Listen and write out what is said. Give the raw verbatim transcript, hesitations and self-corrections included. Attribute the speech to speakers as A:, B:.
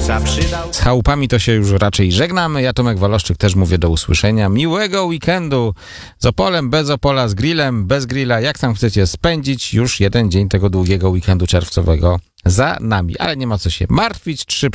A: zaprzydał.
B: Z chałupami to się już raczej żegnamy. Ja, Tomek Waloszczyk, też mówię do usłyszenia. Miłego weekendu z Opolem, bez Opola, z grillem, bez grilla. Jak tam chcecie spędzić, już jeden dzień tego długiego weekendu czerwcowego za nami. Ale nie ma co się martwić. Trzy